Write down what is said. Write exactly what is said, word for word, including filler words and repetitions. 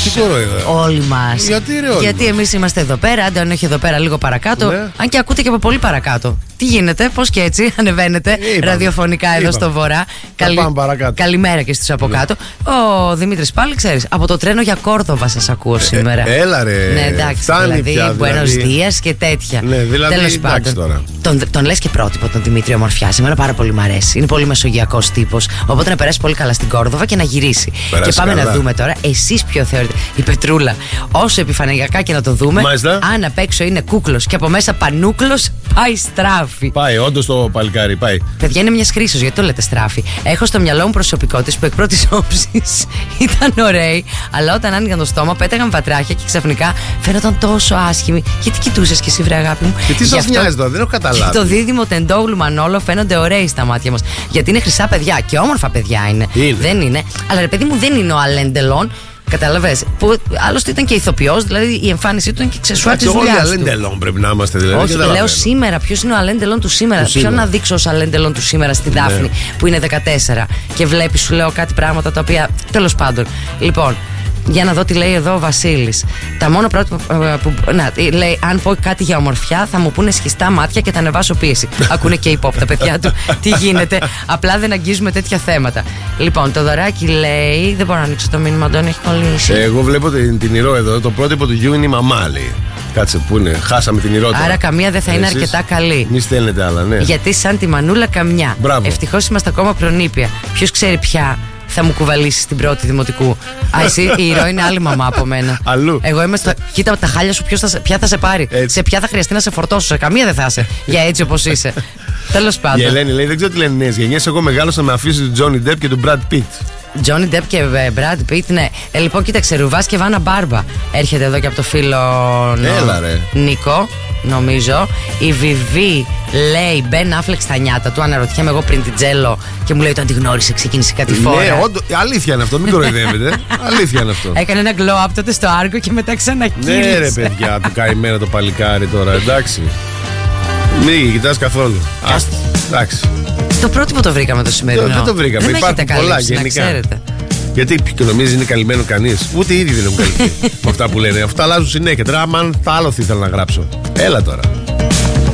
Όλοι μας. Γιατί, ρε, όλοι Γιατί εμείς είμαστε εδώ πέρα, άντε αν όχι εδώ πέρα λίγο παρακάτω. Ναι. Αν και ακούτε και από πολύ παρακάτω. Τι γίνεται, πώς και έτσι ανεβαίνετε Είπαμε. ραδιοφωνικά εδώ Είπαμε. στο βορρά. Καλη... πάμε παρακάτω. Καλημέρα και στους από κάτω. Ο Δημήτρης πάλι, ξέρεις, από το τρένο για Κόρδοβα σας ακούω σήμερα. Ε, έλα ρε. Ναι, εντάξει, Φτάνει δηλαδή, πια, Buenos δηλαδή. Dias και τέτοια. Ναι, δηλαδή, Τέλος εντάξει πάντων. τώρα. Τον, τον λες και πρότυπο τον Δημήτρη Ομορφιάς. Εμένα πάρα πολύ μ' αρέσει. Είναι πολύ μεσογειακός τύπος. Οπότε να περάσει πολύ καλά στην Κόρδοβα και να γυρίσει. Περάσει και πάμε καλά. να δούμε τώρα, εσείς ποιο θεωρείτε. Η Πετρούλα, όσο επιφανειακά και να το δούμε, Μάλιστα. αν απ' έξω είναι κούκλος και από μέσα πανούκλος, πάει στράφη. Πάει, όντως το παλικάρι, πάει. Παιδιά, είναι μια χρήσεω, γιατί το λέτε στράφη. Έχω στο μυαλό μου προσωπικότητες που εκ πρώτης όψης ήταν ωραίοι, αλλά όταν άνοιγαν το στόμα πέταγαν βατράχια και ξαφνικά φαίνονταν τόσο άσχημοι. Γιατί κοιτούσες κι εσύ, βρε αγάπη μου. Και τι Γι' σας αυτό νοιάζει τώρα, δεν έχω καταλάβει. και το δίδυμο Τεντόγλου Μανόλο φαίνονται ωραίοι στα μάτια μας. Γιατί είναι χρυσά παιδιά και όμορφα παιδιά είναι. Είναι. Δεν είναι. Αλλά ρε παιδί μου, δεν είναι ο Αλέντελον. Καταλαβες. Που άλλωστε ήταν και ηθοποιός, δηλαδή η εμφάνισή του είναι και ξεσουά τη Όλοι δουλειά. Αλέντελον πρέπει να είμαστε δηλαδή. Όχι, λέω σήμερα. Ποιος είναι ο Αλέντελον του σήμερα. Του Ποιον σήμερα. να δείξω ως Αλέντελον του σήμερα στη Δάφνη Ναι. που είναι δεκατέσσερα. Και βλέπει, σου λέω κάτι πράγματα τα οποία. Τέλος πάντων. Λοιπόν, για να δω τι λέει εδώ ο Βασίλης. Τα μόνα πρώτα που. Να, λέει, αν πω κάτι για ομορφιά, θα μου πούνε σχιστά μάτια και θα ανεβάσω πίεση. Ακούνε και hip-hop τα παιδιά του. Τι γίνεται. Απλά δεν αγγίζουμε τέτοια θέματα. Λοιπόν, το δωράκι λέει. Δεν μπορώ να ανοίξω το μήνυμα, τον έχει κολλήσει. Εγώ βλέπω την, την ηρώ εδώ. Το πρότυπο του γιου είναι η μαμά, λέει. Κάτσε που είναι. Χάσαμε την ηρώ τώρα. Άρα καμία δεν θα είναι Εσείς αρκετά καλή. Μη στέλνετε άλλα, ναι. Γιατί σαν τη μανούλα καμιά. Μπράβο. Ευτυχώς είμαστε ακόμα προνήπια. Ποιος ξέρει ποια θα μου κουβαλήσει στην πρώτη δημοτικού. Α, εσύ η ηρώη είναι άλλη μαμά από μένα. Αλλού. Εγώ είμαι στο. Κοίτα τα χάλια σου, ποιος θα, σε- ποια θα σε πάρει. Έτσι. Σε ποια θα χρειαστεί να σε φορτώσω. Σε καμία δεν θα είσαι. Για έτσι όπως είσαι. Τέλος Η πάντων. Ελένη λέει: δεν ξέρω τι λένε οι νέες γενιές. Εγώ μεγάλωσα με αφήσει του Τζόνι Ντεπ και του Μπραντ Πιτ. Τζόνι Ντεπ και Brad Pitt, ναι. Ε, λοιπόν, κοίταξε, Ρουβάς και Βάνα Μπάρμπα. Έρχεται εδώ και από το φίλο Έλα, ρε. Νίκο, νομίζω. Η Βιβί λέει Μπεν Αφλεκ στα νιάτα του. Αναρωτιέμαι εγώ πριν την Τζέλο και μου λέει ότι αν τη γνώρισε, ξεκίνησε κάτι φορά. Ναι, όντως, αλήθεια είναι αυτό, μην κοροϊδεύετε. Αλήθεια είναι αυτό. Έκανε ένα glow up τότε στο Άργο και μετά ξανακύλησε. Ναι, ρε παιδιά, του καημένα το παλικάρι τώρα, εντάξει. Μην κοιτάς καθόλου. Ας, εντάξει. Το πρότυπο το βρήκαμε το σημερινό. Δεν το βρήκαμε. Δεν Υπάρχουν έχετε πολλά καλύψει, να γενικά. ξέρετε. Γιατί και νομίζει είναι καλυμμένο κανείς. Ούτε οι ίδιοι δεν έχουν καλυφθεί με αυτά που λένε. Αυτά αλλάζουν συνέχεια. Τώρα, άμα τα άλλο θα ήθελα να γράψω. Έλα τώρα.